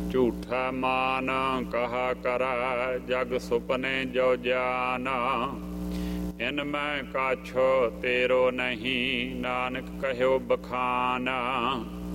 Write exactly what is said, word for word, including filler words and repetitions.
ਝੂਠਾ ਮਾਨ ਕਹਾ ਕਰੈ ਜਗ ਸੁਪਨੇ ਜੋ ਜਾਨ। ਇਨ ਮੈਂ ਕਾਛੋ ਤੇਰੋ ਨਹੀਂ ਨਾਨਕ ਕਹਿਓ ਬਖਾਨ।